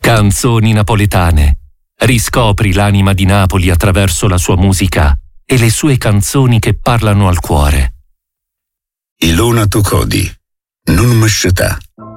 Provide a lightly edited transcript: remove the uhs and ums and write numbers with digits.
Canzoni napoletane. Riscopri l'anima di Napoli attraverso la sua musica e le sue canzoni che parlano al cuore. Ilona Tokodi, Non Mashta.